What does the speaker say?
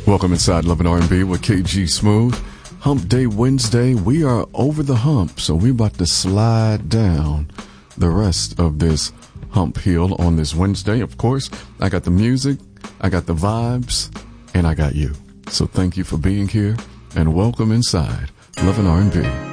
Welcome inside Love and R&B with KG Smooth. Hump Day Wednesday. We are over the hump, so we're about to slide down the rest of this hump hill on this Wednesday. Of course, I got the music, I got the vibes, and I got you. So thank you for being here, and welcome inside Love and R&B.